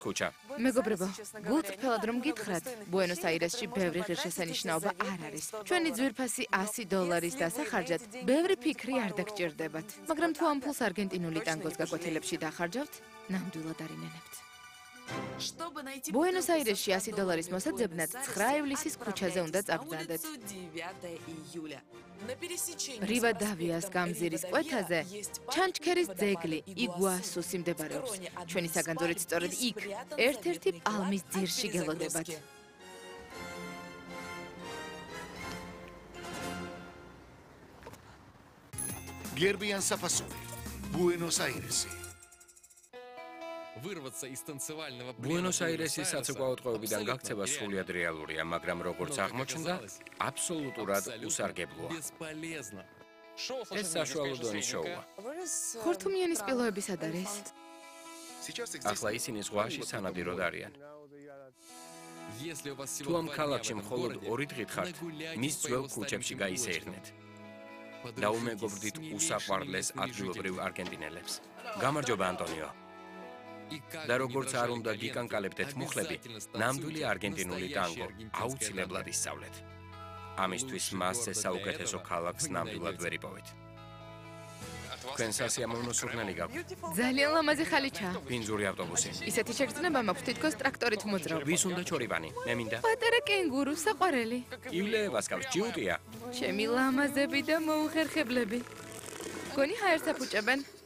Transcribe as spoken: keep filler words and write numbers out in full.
ქუჩა. მეგობრებო, გულწრფელად რომ გითხრათ, ბუენოს-აირესში ბევრი ღირსშესანიშნაობა არ არის. ჩვენი ძვირფასი ასი დოლარის დასახარჯად ბევრი ფიქრი არ დაგჭირდებათ. მაგრამ თუ ამ ფულს არგენტინული ტანგოს გაკვეთილებში დახარჯავთ, ნამდვილად არ ინენებთ. ბუენოს-აირესში ასი დოლარის მოსაძებნად ცხრა ივლისის ქუჩაზე უნდა წაბრძანდეთ. რივადავიას გამზირის კვეთაზე ჩანჩქერის ძეგლი იგუასუსი მდებარეობს. ჩვენი საგანძურით სწორედ იქ ერთ-ერთი პალმის ძირში გელოდებათ. გერბიან საფასური, ბუენოს-აირესი. ბუენოს-აირესის საცეკვაო-ტყვეობიდან გაქცევა სრულიად რეალურია, მაგრამ როგორც აღმოჩნდა, აბსოლუტურად უსარგებლოა. ეს საშუალო დონის შოუა. ხორთუმიანი სპილოები სად არის? ახლა ისინი ზღვაში სანადიროდ არიან. თუ ამ ქალაქში მხოლოდ ორი დღით ხართ, მის ძველ ქუჩებში გაისეირნეთ. დაუმეგობრდით უსაყვარლეს ადგილობრივ არგენტინელებს. გამარჯობა, ანტონიო. და როგორც არ უნდა გიკანკალებდეთ მუხლები, ნამდვილი არგენტინული ტანგო აუცილებლად ისწავლეთ. ამისთვის მასზე საუკეთესო ქალაქს ნამდვილად ვერ იპოვეთ. თქვენ სასიამოვნო სურნელი გაქვთ. ძალიან ლამაზი ხალიჩაა. ბინძური ავტობუსი. ისეთი შეგრძნება მაქვს, თითქოს ტრაქტორით მოძრაობ. ვის უნდა ჩორიბანი? მე მინდა. პატარა კენგურუ, საყვარელი. ივლეევას გავს, ჯიუტია. ჩემი ლამაზები და მოუხერხებლები. გონი ჰაერს აფუჭებენ?